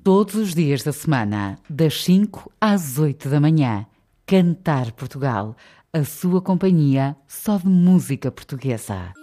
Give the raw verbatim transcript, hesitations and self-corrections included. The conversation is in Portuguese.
Todos os dias da semana, das cinco às oito da manhã. Cantar Portugal, a sua companhia só de música portuguesa.